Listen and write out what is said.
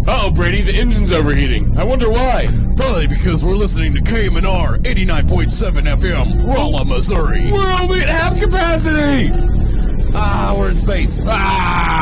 Uh-oh, Brady, the engine's overheating. I wonder why. Probably because we're listening to KMNR 89.7 FM, Rolla, Missouri. We're only at half capacity! We're in space.